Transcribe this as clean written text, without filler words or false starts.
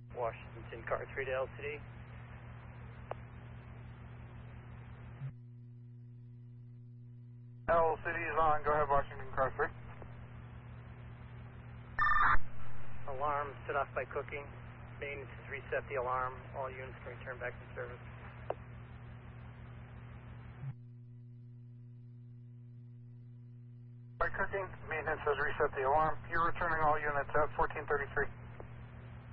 Washington Car 3 to LCD. LCD is on. Go ahead, Washington Car 3. Alarm set off by cooking. Maintenance has reset the alarm. All units can return back to service. By cooking, maintenance has reset the alarm. You're returning all units at 1433.